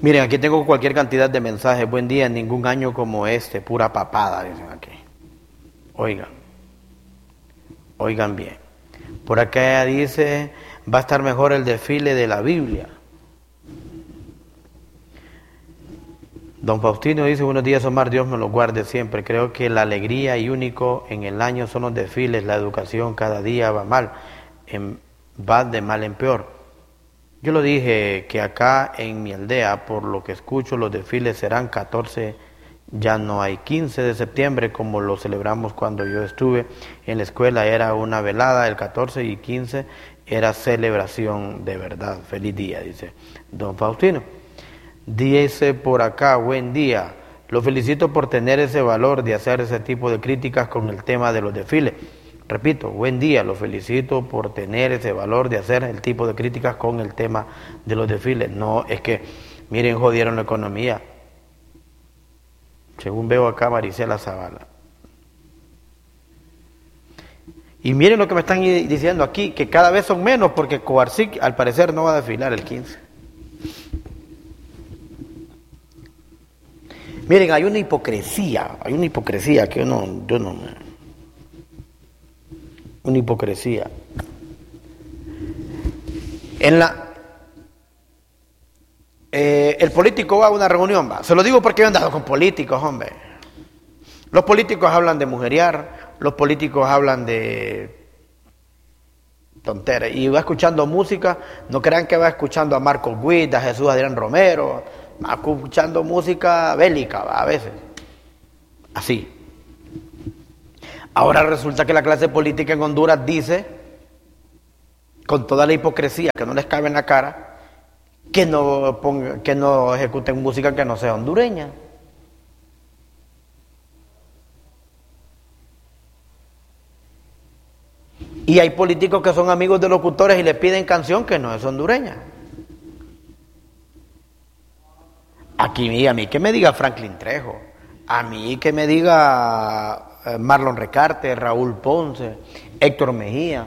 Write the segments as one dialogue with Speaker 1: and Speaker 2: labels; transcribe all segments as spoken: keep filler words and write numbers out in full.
Speaker 1: Miren, aquí tengo cualquier cantidad de mensajes. Buen día, ningún año como este, pura papada, dicen aquí. Oigan, oigan bien. Por acá dice, va a estar mejor el desfile de la Biblia. Don Faustino dice, buenos días Omar, Dios me lo guarde siempre. Creo que la alegría y único en el año son los desfiles, la educación cada día va mal, en, va de mal en peor. Yo lo dije que acá en mi aldea, por lo que escucho, los desfiles serán catorce, ya no hay quince de septiembre como lo celebramos cuando yo estuve en la escuela, era una velada el catorce y quince era celebración de verdad. Feliz día, dice Don Faustino. Dice por acá, buen día, lo felicito por tener ese valor de hacer ese tipo de críticas con el tema de los desfiles. Repito, buen día, lo felicito por tener ese valor de hacer el tipo de críticas con el tema de los desfiles. No, es que, miren, jodieron la economía. Según veo acá, Maricela Zavala. Y miren lo que me están diciendo aquí, que cada vez son menos porque Coarsic al parecer no va a desfilar el quince. Miren, hay una hipocresía, hay una hipocresía que yo no, yo no me... Una hipocresía. En la... Eh, el político va a una reunión, va. Se lo digo porque yo he andado con políticos, hombre. Los políticos hablan de mujeriar, los políticos hablan de tonteras. Y va escuchando música, no crean que va escuchando a Marcos Witt, a Jesús Adrián Romero, va escuchando música bélica, va, a veces. Así. Ahora resulta que la clase política en Honduras dice, con toda la hipocresía que no les cabe en la cara, que no, ponga, que no ejecuten música que no sea hondureña. Y hay políticos que son amigos de locutores y le piden canción que no es hondureña. Aquí a mí que me diga Franklin Trejo, a mí que me diga Marlon Recarte, Raúl Ponce, Héctor Mejía.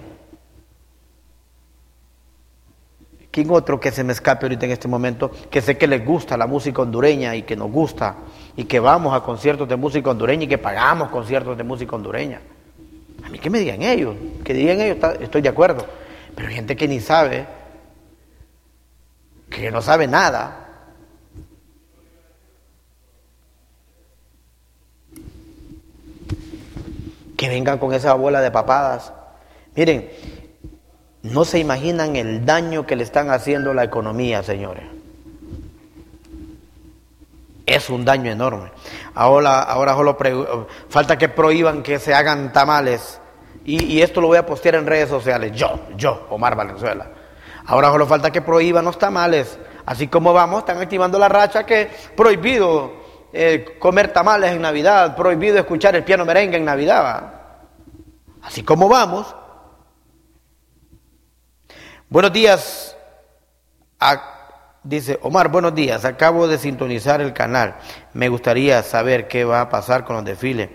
Speaker 1: ¿Quién otro que se me escape ahorita en este momento? Que sé que les gusta la música hondureña y que nos gusta y que vamos a conciertos de música hondureña y que pagamos conciertos de música hondureña. A mí que me digan ellos, que digan ellos, estoy de acuerdo. Pero hay gente que ni sabe, que no sabe nada. Que vengan con esa bola de papadas. Miren, no se imaginan el daño que le están haciendo a la economía, señores. Es un daño enorme. Ahora, ahora solo pre- falta que prohíban que se hagan tamales. Y, y esto lo voy a postear en redes sociales. Yo, yo, Omar Valenzuela. Ahora solo falta que prohíban los tamales. Así como vamos, están activando la racha que prohibido eh, comer tamales en Navidad, prohibido escuchar el piano merengue en Navidad. ¿Va? Así como vamos. Buenos días. A, dice Omar, buenos días. Acabo de sintonizar el canal. Me gustaría saber qué va a pasar con los desfiles.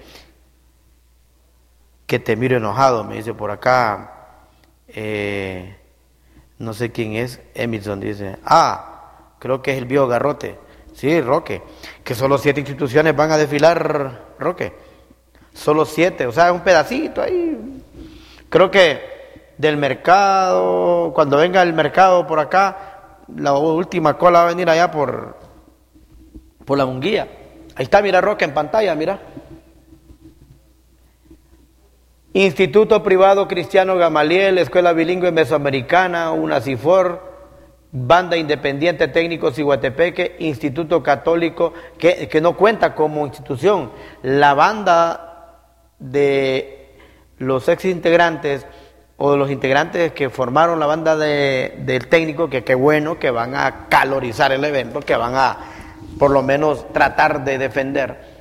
Speaker 1: Que te miro enojado, me dice por acá. Eh, no sé quién es. Emilson dice. Ah, creo que es el viejo Garrote. Sí, Roque. Que solo siete instituciones van a desfilar, Roque. Solo siete, o sea, un pedacito ahí. Creo que del mercado, cuando venga el mercado por acá, la última cola va a venir allá por, por la Munguía. Ahí está, mira Roque en pantalla, mira. Instituto Privado Cristiano Gamaliel, Escuela Bilingüe Mesoamericana, UNACIFOR, Banda Independiente Técnico Ciguatepeque, Instituto Católico, que, que no cuenta como institución. La banda de los ex integrantes o de los integrantes que formaron la banda de, del técnico, que qué bueno, que van a calorizar el evento, que van a por lo menos tratar de defender.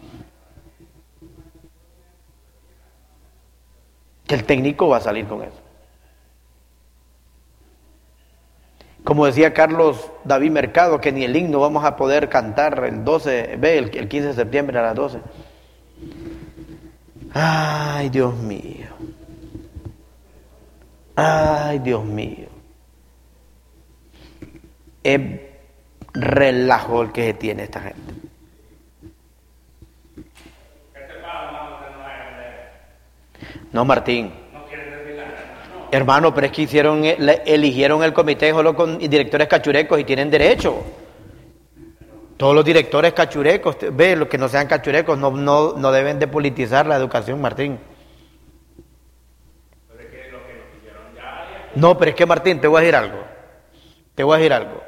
Speaker 1: Que el técnico va a salir con eso. Como decía Carlos David Mercado, que ni el himno vamos a poder cantar el doce, ve, el, el quince de septiembre a las doce. Ay, Dios mío. Ay, Dios mío. Eh, relajo el que se tiene esta gente. No, Martín. Hermano, pero es que hicieron, eligieron el comité solo con directores cachurecos y tienen derecho. Todos los directores cachurecos, ve, los que no sean cachurecos, no, no, no deben de politizar la educación, Martín. No, pero es que, Martín, te voy a decir algo. Te voy a decir algo.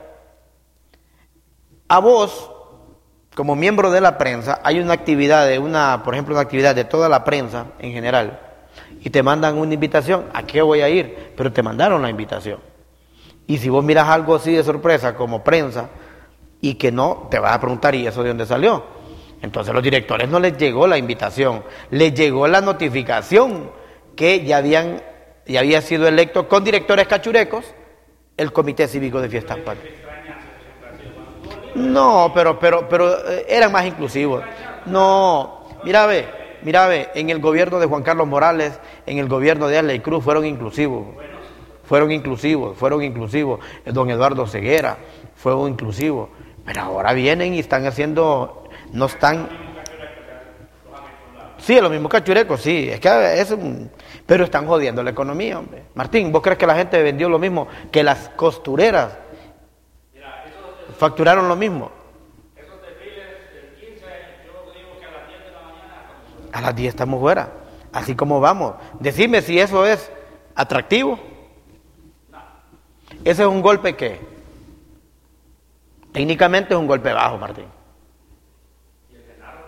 Speaker 1: A vos, como miembro de la prensa, hay una actividad de una, por ejemplo, una actividad de toda la prensa en general, y te mandan una invitación. ¿A qué voy a ir? Pero te mandaron la invitación. Y si vos miras algo así de sorpresa como prensa y que no, te vas a preguntar, ¿y eso de dónde salió? Entonces los directores no les llegó la invitación, les llegó la notificación que ya habían, ya había sido electo con directores cachurecos el Comité Cívico de Fiestas Patrias. No, pero, pero, pero eh, eran más inclusivos. No, mira ve, mira ve, en el gobierno de Juan Carlos Morales, en el gobierno de Arley Cruz fueron inclusivos, fueron inclusivos, fueron inclusivos. Don Eduardo Ceguera fue un inclusivo, pero ahora vienen y están haciendo, no están. Sí, los mismos cachurecos, sí, es que es un, pero están jodiendo la economía, hombre. Martín, ¿vos crees que la gente vendió lo mismo que las costureras? Facturaron lo mismo. Esos desfiles del quince, yo digo que a las diez de la mañana. A las diez estamos fuera. Así como vamos. Decime si eso es atractivo. No. Ese es un golpe que técnicamente es un golpe bajo, Martín. ¿Y el Genaro?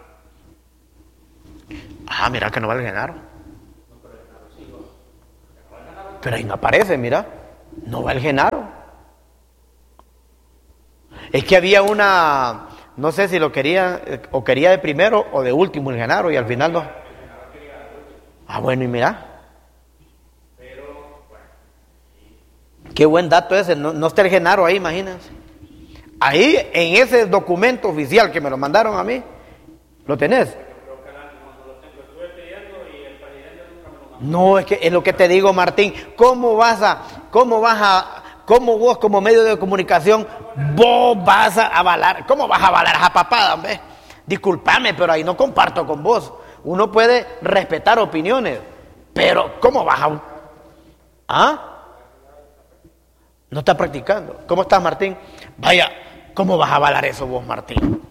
Speaker 1: Ah, mira que no va el Genaro. No, pero el Genaro sí va. ¿El Genaro? Pero ahí no aparece, mira. No va el Genaro. Es que había una, no sé si lo quería, o quería de primero o de último el Genaro, y al final no. Ah, bueno, y mira. Qué buen dato ese, no, no está el Genaro ahí, imagínense. Ahí, en ese documento oficial que me lo mandaron a mí, ¿lo tenés? No, es que es lo que te digo, Martín. ¿Cómo vas a, cómo vas a... ¿Cómo vos como medio de comunicación, vos vas a avalar? ¿Cómo vas a avalar esa papada, hombre? Disculpame, pero ahí no comparto con vos. Uno puede respetar opiniones, pero ¿cómo vas a...? ¿Ah? No está practicando. ¿Cómo estás, Martín? Vaya, ¿cómo vas a avalar eso vos, Martín?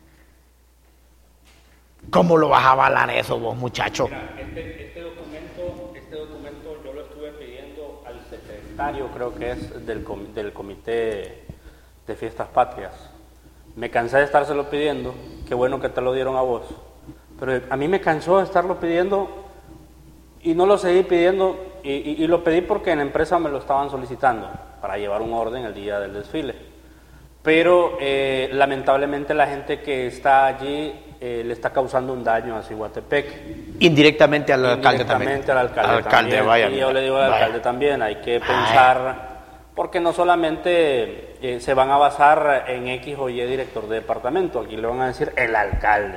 Speaker 1: ¿Cómo lo vas a avalar eso vos, muchacho?
Speaker 2: Mira, este, este documento, este documento yo lo estuve pidiendo al secretario, creo que es del, com del Comité de Fiestas Patrias. Me cansé de estárselo pidiendo, qué bueno que te lo dieron a vos, pero a mí me cansó de estarlo pidiendo y no lo seguí pidiendo y, y, y lo pedí porque en la empresa me lo estaban solicitando para llevar un orden el día del desfile. Pero eh, lamentablemente la gente que está allí eh, le está causando un daño a Ciguatepec.
Speaker 1: Indirectamente al alcalde también.
Speaker 2: Indirectamente al alcalde,
Speaker 1: al alcalde
Speaker 2: también.
Speaker 1: Vaya,
Speaker 2: y yo le digo al
Speaker 1: vaya.
Speaker 2: alcalde también, hay que pensar, porque no solamente eh, se van a basar en X o Y director de departamento, aquí le van a decir el alcalde.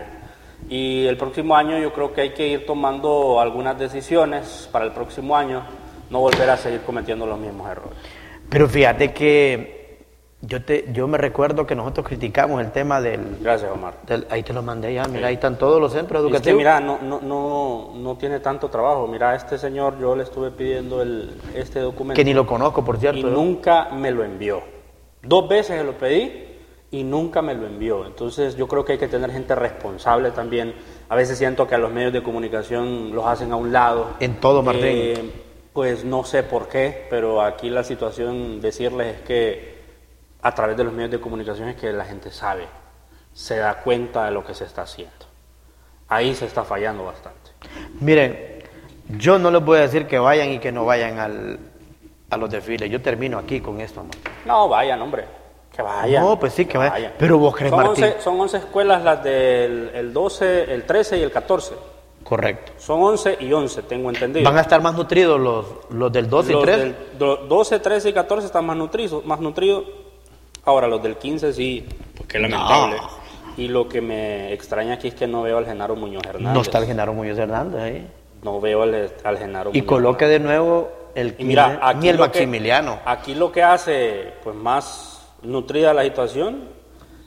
Speaker 2: Y el próximo año yo creo que hay que ir tomando algunas decisiones para el próximo año, no volver a seguir cometiendo los mismos errores.
Speaker 1: Pero fíjate que yo te yo me recuerdo que nosotros criticamos el tema del...
Speaker 2: Gracias, Omar.
Speaker 1: Del, ahí te lo mandé ya, mira, sí. Ahí están todos los centros educativos.
Speaker 2: Es que mira, no, no, no, no tiene tanto trabajo. Mira, a este señor yo le estuve pidiendo el, este documento.
Speaker 1: Que ni lo conozco, por cierto.
Speaker 2: Y
Speaker 1: ¿no?
Speaker 2: nunca me lo envió. Dos veces se lo pedí y nunca me lo envió. Entonces yo creo que hay que tener gente responsable también. A veces siento que a los medios de comunicación los hacen a un lado.
Speaker 1: En todo, Martín.
Speaker 2: Eh, pues no sé por qué, pero aquí la situación, decirles es que a través de los medios de comunicación es que la gente sabe, se da cuenta de lo que se está haciendo. Ahí se está fallando bastante.
Speaker 1: Miren, yo no les voy a decir que vayan y que no vayan al, a los desfiles. Yo termino aquí con esto, amor.
Speaker 2: No, vayan, hombre. Que vayan.
Speaker 1: No, pues sí, que, que vayan. vayan. Pero vos crees,
Speaker 2: son
Speaker 1: Martín.
Speaker 2: once, son once escuelas las del el doce, el trece y el catorce.
Speaker 1: Correcto.
Speaker 2: Son once y once, tengo entendido.
Speaker 1: ¿Van a estar más nutridos los, los del doce
Speaker 2: los
Speaker 1: y trece?
Speaker 2: Del do, doce, trece y catorce están más nutridos, más nutridos. Ahora, los del quince sí, pues qué lamentable. No. Y lo que me extraña aquí es que no veo al Genaro Muñoz Hernández.
Speaker 1: No está el Genaro Muñoz Hernández ahí.
Speaker 2: No veo al, al Genaro
Speaker 1: y
Speaker 2: Muñoz
Speaker 1: coloque
Speaker 2: Hernández.
Speaker 1: de nuevo el
Speaker 2: y mira,
Speaker 1: ni el Maximiliano.
Speaker 2: Que, aquí lo que hace pues más nutrida la situación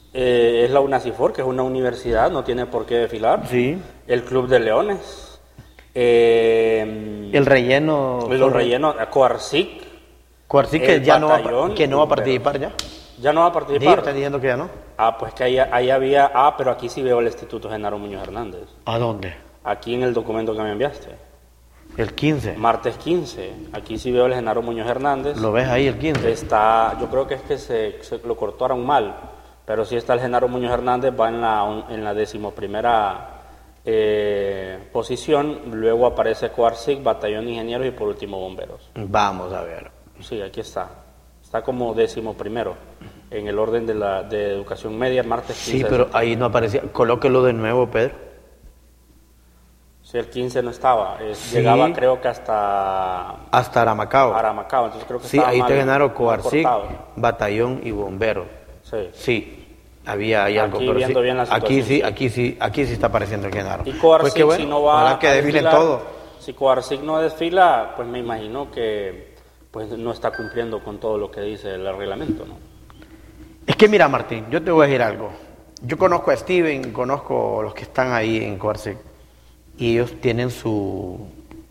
Speaker 2: Eh, es la UNACIFOR, que es una universidad, no tiene por qué desfilar.
Speaker 1: Sí.
Speaker 2: El Club de Leones. Eh,
Speaker 1: El relleno.
Speaker 2: Los rellenos, Coarsic.
Speaker 1: Coarsic que ya no, va, que no va a participar ya.
Speaker 2: Ya no va a
Speaker 1: Sí,
Speaker 2: participar.
Speaker 1: está diciendo que ya no.
Speaker 2: Ah, pues que ahí, ahí había... Ah, pero aquí sí veo el Instituto Genaro Muñoz Hernández.
Speaker 1: ¿A dónde?
Speaker 2: Aquí en el documento que me enviaste.
Speaker 1: El quince.
Speaker 2: Martes quince. Aquí sí veo el Genaro Muñoz Hernández.
Speaker 1: ¿Lo ves ahí el quince?
Speaker 2: Está... Yo creo que es que se, se lo cortaron mal. Pero sí está el Genaro Muñoz Hernández, va en la, en la decimoprimera eh, posición. Luego aparece Coarsic, Batallón de Ingenieros y por último Bomberos.
Speaker 1: Vamos a ver.
Speaker 2: Sí, aquí está. Está como décimo primero en el orden de la de educación media, martes quince.
Speaker 1: Sí, pero ahí no aparecía. Colóquelo de nuevo, Pedro.
Speaker 2: Sí, el quince no estaba. Eh,
Speaker 1: Sí.
Speaker 2: Llegaba creo que hasta
Speaker 1: Hasta Aramacao.
Speaker 2: Aramacao. Entonces creo que
Speaker 1: Sí,
Speaker 2: estaba
Speaker 1: ahí
Speaker 2: mal-
Speaker 1: te ganaron
Speaker 2: mal
Speaker 1: Coarsic,
Speaker 2: cortado.
Speaker 1: Batallón y Bomberos.
Speaker 2: Sí.
Speaker 1: Sí, había ahí algo.
Speaker 2: Aquí
Speaker 1: Pero
Speaker 2: viendo
Speaker 1: sí,
Speaker 2: bien la
Speaker 1: aquí
Speaker 2: situación,
Speaker 1: sí,
Speaker 2: sí.
Speaker 1: aquí sí, aquí sí está apareciendo el Genaro.
Speaker 2: Y Coarsic,
Speaker 1: Pues qué bueno,
Speaker 2: si no va
Speaker 1: ojalá que
Speaker 2: a
Speaker 1: desfilen
Speaker 2: desfilar,
Speaker 1: todo.
Speaker 2: Si Coarsic no desfila, pues me imagino que pues no está cumpliendo con todo lo que dice el reglamento, ¿no?
Speaker 1: Es que mira, Martín, yo te voy a decir algo. Yo conozco a Steven, conozco a los que están ahí en Coarsic y ellos tienen su,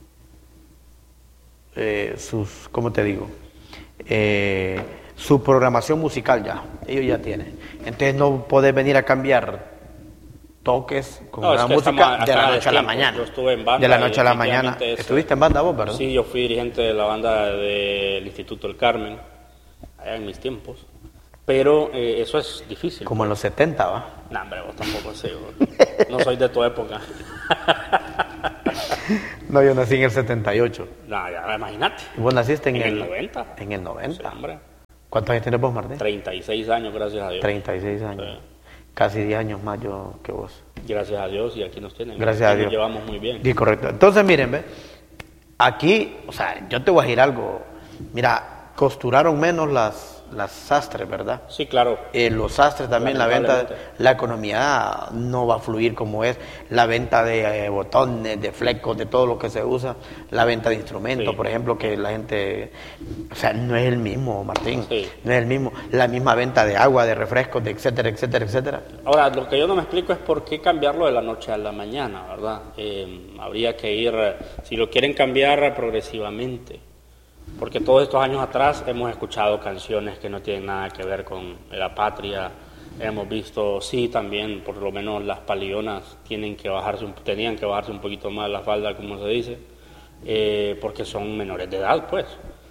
Speaker 1: eh, sus, ¿cómo te digo? Eh, su programación musical ya, ellos ya tienen. Entonces no podés venir a cambiar toques con
Speaker 2: No, es
Speaker 1: una
Speaker 2: que
Speaker 1: música
Speaker 2: estamos
Speaker 1: de la
Speaker 2: acá
Speaker 1: noche a la
Speaker 2: tiempo.
Speaker 1: mañana.
Speaker 2: Yo estuve en banda
Speaker 1: de la
Speaker 2: y
Speaker 1: noche a la mañana.
Speaker 2: definitivamente eso-
Speaker 1: ¿Estuviste en banda vos, verdad?
Speaker 2: Sí, yo fui dirigente de la banda del Instituto del Carmen, allá en mis tiempos. Pero eh, eso es difícil.
Speaker 1: Como en los setenta, ¿va?
Speaker 2: No, hombre, vos tampoco sé. Vos. No soy de tu época.
Speaker 1: No, yo nací en el setenta y ocho.
Speaker 2: No, ya, imagínate.
Speaker 1: ¿Y vos naciste en,
Speaker 2: En el noventa.
Speaker 1: En el
Speaker 2: Sí,
Speaker 1: noventa.
Speaker 2: hombre.
Speaker 1: ¿Cuántos años tienes vos, Martín?
Speaker 2: treinta y seis años, gracias a Dios.
Speaker 1: treinta y seis años.
Speaker 2: Sí.
Speaker 1: Casi diez años más yo que vos.
Speaker 2: Gracias a Dios y aquí nos tienen.
Speaker 1: Gracias a
Speaker 2: Aquí
Speaker 1: Dios.
Speaker 2: Nos llevamos muy bien.
Speaker 1: Sí, correcto. Entonces, miren, ve. Aquí, o sea, yo te voy a decir algo. Mira, costuraron menos las, las sastres, ¿verdad?
Speaker 2: Sí, claro.
Speaker 1: Eh, los sastres también, la venta,
Speaker 2: Lamentablemente.
Speaker 1: la economía no va a fluir como es, la venta de eh, botones, de flecos, de todo lo que se usa, la venta de instrumentos,
Speaker 2: Sí.
Speaker 1: por ejemplo, que la gente, o sea, no es el mismo, Martín,
Speaker 2: Sí.
Speaker 1: no es el mismo, la misma venta de agua, de refrescos, de etcétera, etcétera, etcétera.
Speaker 2: Ahora, lo que yo no me explico es por qué cambiarlo de la noche a la mañana, ¿verdad? Eh, habría que ir, eh, si lo quieren cambiar, eh, progresivamente. Porque todos estos años atrás hemos escuchado canciones que no tienen nada que ver con la patria. Hemos visto, sí, también, por lo menos las palionas tienen que bajarse, un- tenían que bajarse un poquito más la falda, como se dice, eh, porque son menores de edad, pues.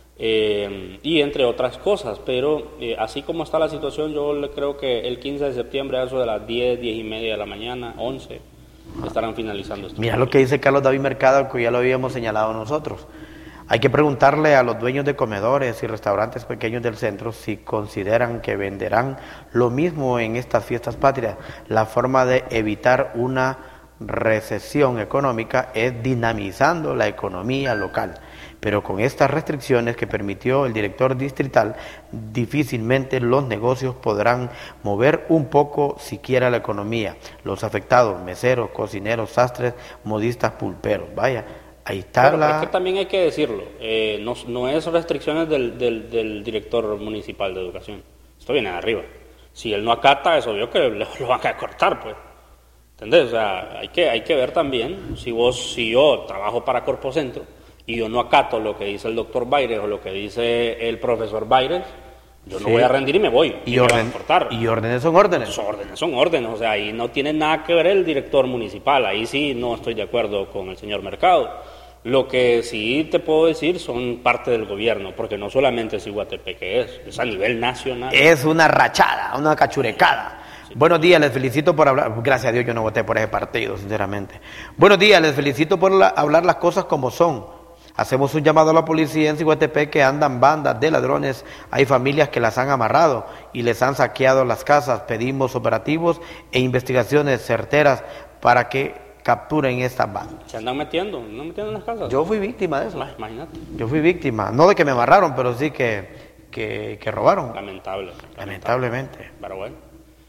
Speaker 2: Eh, y entre otras cosas, pero eh, así como está la situación, yo le creo que el quince de septiembre, a eso de las diez, diez y media de la mañana, once, estarán finalizando esto.
Speaker 1: Mira lo que dice Carlos David Mercado, que ya lo habíamos señalado nosotros. Hay que preguntarle a los dueños de comedores y restaurantes pequeños del centro si consideran que venderán lo mismo en estas fiestas patrias. La forma de evitar una recesión económica es dinamizando la economía local. Pero con estas restricciones que permitió el director distrital, difícilmente los negocios podrán mover un poco siquiera la economía. Los afectados, meseros, cocineros, sastres, modistas, pulperos. Vaya, ahí está
Speaker 2: Pero
Speaker 1: la...
Speaker 2: es que también hay que decirlo, eh, no, no es restricciones del, del, del director municipal de educación, esto viene de arriba. Si él no acata, es obvio que le- lo van a cortar, pues. ¿Entendés? O sea, hay que, hay que ver también, si vos, si yo trabajo para Corpocentro y yo no acato lo que dice el doctor Baires o lo que dice el profesor Baires, yo no
Speaker 1: Sí.
Speaker 2: voy a rendir y me voy, y,
Speaker 1: Y,
Speaker 2: me van
Speaker 1: orden,
Speaker 2: a cortar.
Speaker 1: y órdenes son órdenes.
Speaker 2: Son órdenes, son órdenes, o sea, ahí no tiene nada que ver el director municipal, ahí sí no estoy de acuerdo con el señor Mercado. Lo que sí te puedo decir son parte del gobierno, porque no solamente es Iguatepec que es, es a nivel nacional.
Speaker 1: Es una rachada, una cachurecada. Buenos días, les felicito por hablar. Gracias a Dios yo no voté por ese partido, sinceramente. Buenos días, les felicito por la- hablar las cosas como son. Hacemos un llamado a la policía en Ciguatepec que andan bandas de ladrones. Hay familias que las han amarrado y les han saqueado las casas. Pedimos operativos e investigaciones certeras para que capturen estas bandas.
Speaker 2: Se andan metiendo, no metiendo en las casas.
Speaker 1: Yo fui víctima de eso.
Speaker 2: Ah, imagínate,
Speaker 1: Yo fui víctima, no de que me amarraron, pero sí que, que, que robaron.
Speaker 2: lamentable,
Speaker 1: Lamentablemente.
Speaker 2: pero bueno.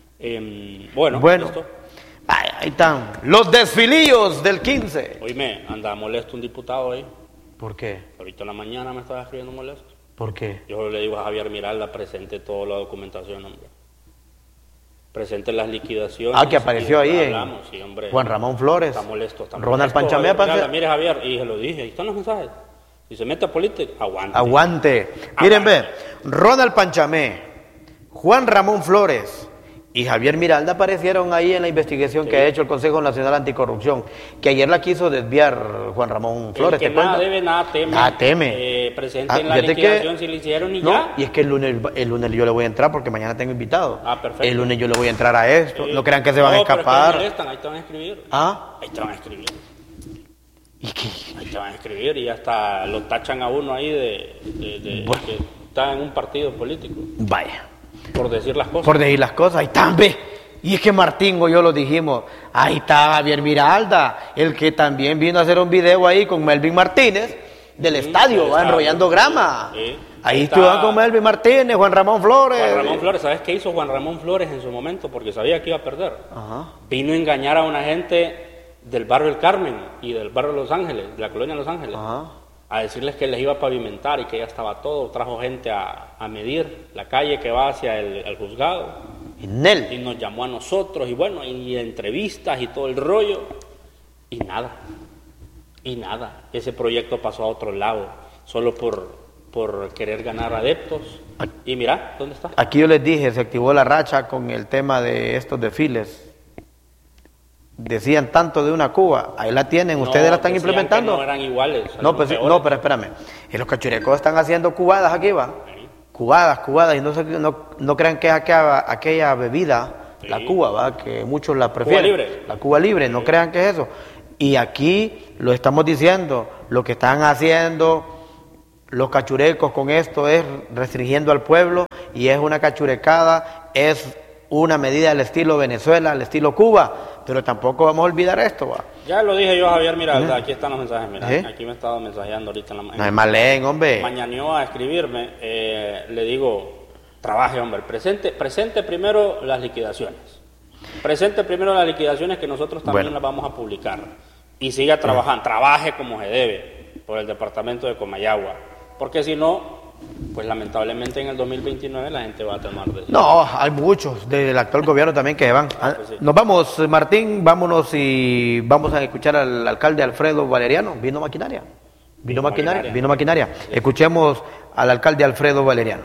Speaker 2: Em, bueno,
Speaker 1: Bueno,
Speaker 2: listo.
Speaker 1: ay, ahí están los desfilillos del quince.
Speaker 2: Oíme, anda molesto un diputado ahí.
Speaker 1: ¿Por qué?
Speaker 2: Ahorita en la mañana me estaba escribiendo molesto.
Speaker 1: ¿Por qué?
Speaker 2: Yo le digo a Javier Miralda, presente toda la documentación, hombre. presente las liquidaciones.
Speaker 1: Ah, que apareció ahí
Speaker 2: hablamos,
Speaker 1: en
Speaker 2: sí, hombre,
Speaker 1: Juan Ramón Flores.
Speaker 2: Está molesto, está
Speaker 1: Ronald
Speaker 2: molesto.
Speaker 1: Panchamé aparece.
Speaker 2: Mire, Javier, y se lo dije, ahí están los mensajes. Si se mete a política, aguante.
Speaker 1: Aguante. Miren, ve, Ronald Panchamé, Juan Ramón Flores y Javier Miralda aparecieron ahí en la investigación sí. que ha hecho el Consejo Nacional Anticorrupción, que ayer la quiso desviar Juan Ramón Flores.
Speaker 2: El que
Speaker 1: ¿te
Speaker 2: nada
Speaker 1: cuenta?
Speaker 2: debe, nada teme.
Speaker 1: Nada teme.
Speaker 2: Eh, presente
Speaker 1: ah,
Speaker 2: en la liquidación que, si le hicieron y
Speaker 1: no,
Speaker 2: ya.
Speaker 1: Y es que el lunes, el lunes yo le voy a entrar porque mañana tengo invitado.
Speaker 2: Ah, perfecto.
Speaker 1: El lunes yo le voy a entrar a esto.
Speaker 2: Sí.
Speaker 1: No crean que se van
Speaker 2: no,
Speaker 1: a escapar.
Speaker 2: Pero es que no molestan, ahí te van a escribir.
Speaker 1: ¿Ah?
Speaker 2: Ahí te van a escribir.
Speaker 1: ¿Y qué?
Speaker 2: Ahí te van a escribir y hasta lo tachan a uno ahí de, de, de bueno. que está en un partido político.
Speaker 1: Vaya.
Speaker 2: Por decir las cosas.
Speaker 1: Por decir las cosas. Ahí están, ve. Y es que Martín yo lo dijimos, ahí está Javier Miralda, el que también vino a hacer un video ahí con Melvin Martínez del sí, estadio, va enrollando grama. Sí. Ahí estuvieron con Melvin Martínez, Juan Ramón Flores.
Speaker 2: Juan Ramón Flores, ¿sabes qué hizo Juan Ramón Flores en su momento? Porque sabía que iba a perder. Ajá. Vino a engañar a una gente del barrio El Carmen y del barrio Los Ángeles, de la colonia Los Ángeles, Ajá. a decirles que les iba a pavimentar y que ya estaba todo. Trajo gente a, a medir la calle que va hacia el, el juzgado.
Speaker 1: Nel.
Speaker 2: Y nos llamó a nosotros y bueno, y entrevistas y todo el rollo y nada, y nada, ese proyecto pasó a otro lado, solo por, por querer ganar adeptos y mira, ¿dónde está?
Speaker 1: Aquí yo les dije, se activó la racha con el tema de estos desfiles, decían tanto de una Cuba, ahí la tienen, ustedes
Speaker 2: no,
Speaker 1: la están implementando.
Speaker 2: Que no eran iguales.
Speaker 1: No, pues, no, pero espérame, y los cachurecos están haciendo cubadas aquí, va. Cubadas, cubadas, y no, no, no crean que es aquella, aquella bebida, sí. la Cuba, ¿va? Que muchos la prefieren.
Speaker 2: Cuba libre.
Speaker 1: La Cuba libre, no sí. crean que es eso. Y aquí lo estamos diciendo, lo que están haciendo los cachurecos con esto es restringiendo al pueblo y es una cachurecada, es una medida del estilo Venezuela, al estilo Cuba, pero tampoco vamos a olvidar esto, ¿va?
Speaker 2: Ya lo dije yo a Javier Miralda, ¿Eh? Aquí están los mensajes, mira, ¿Eh? aquí me he estado mensajeando ahorita en la mañana.
Speaker 1: No es más leen, hombre.
Speaker 2: Mañaneó a escribirme, eh, le digo, trabaje, hombre, presente, presente primero las liquidaciones, presente primero las liquidaciones que nosotros también bueno. las vamos a publicar, y siga trabajando, trabaje como se debe, por el departamento de Comayagua, porque si no, pues lamentablemente en el dos mil veintinueve la gente va a tomar decisiones.
Speaker 1: No, hay muchos del actual gobierno también que van. Pues sí. Nos vamos, Martín, vámonos y vamos a escuchar al alcalde Alfredo Valeriano. ¿Vino maquinaria? ¿Vino maquinaria? maquinaria. ¿Vino maquinaria? Sí. Escuchemos al alcalde Alfredo Valeriano.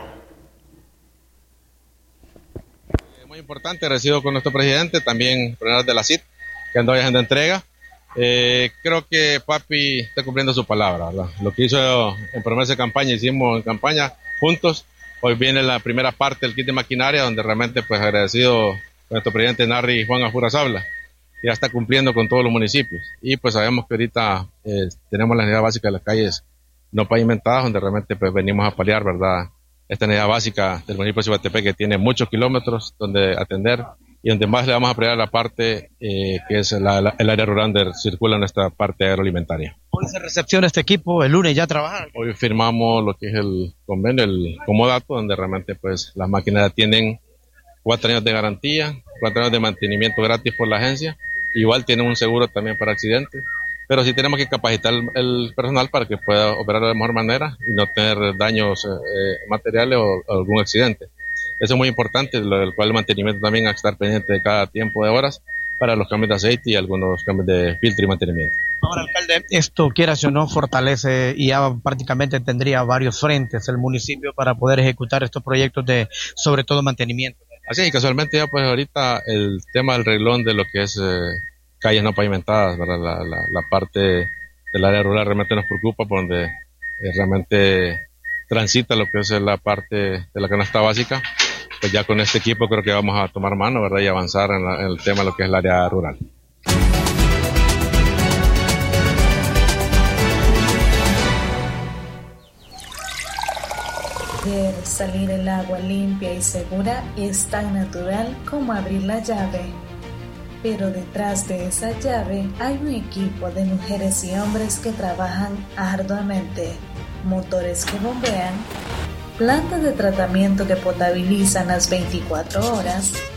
Speaker 3: Muy importante, recibo con nuestro presidente, también Renal de la C I D, que andó haciendo entrega. Eh, creo que papi está cumpliendo su palabra, ¿verdad? Lo que hizo en promesa de campaña, hicimos en campaña juntos. Hoy viene la primera parte del kit de maquinaria, donde realmente pues agradecido a nuestro presidente Narri Juan Afura Sabla, ya está cumpliendo con todos los municipios. Y pues sabemos que ahorita eh, tenemos la necesidad básica de las calles no pavimentadas, donde realmente pues venimos a paliar, ¿verdad? Esta necesidad básica del municipio de Cibatepec, que tiene muchos kilómetros donde atender, y donde más le vamos a apoyar la parte eh, que es la, la, el área rural donde circula nuestra parte agroalimentaria.
Speaker 1: Hoy se recepciona este equipo, el lunes ya trabajan.
Speaker 3: Hoy firmamos lo que es el convenio, el comodato, donde realmente pues las máquinas tienen cuatro años de garantía, cuatro años de mantenimiento gratis por la agencia, igual tienen un seguro también para accidentes, pero sí tenemos que capacitar el, el personal para que pueda operar de mejor manera y no tener daños eh, materiales o, o algún accidente. Eso es muy importante, lo del cual el mantenimiento también hay que estar pendiente de cada tiempo de horas para los cambios de aceite y algunos cambios de filtro y mantenimiento.
Speaker 1: Ahora, alcalde, esto, quieras o no, fortalece y ya prácticamente tendría varios frentes el municipio para poder ejecutar estos proyectos de, sobre todo, mantenimiento.
Speaker 3: Así, y casualmente ya pues ahorita el tema del reglón de lo que es eh, calles no pavimentadas, ¿verdad? La, la, la parte del área rural realmente nos preocupa, por donde eh, realmente transita lo que es la parte de la canasta básica. Pues ya con este equipo creo que vamos a tomar mano, ¿verdad? Y avanzar en, la, en el tema de lo que es el área rural.
Speaker 4: Ver salir el agua limpia y segura es tan natural como abrir la llave. Pero detrás de esa llave hay un equipo de mujeres y hombres que trabajan arduamente, motores que bombean, plantas de tratamiento que potabilizan las veinticuatro horas,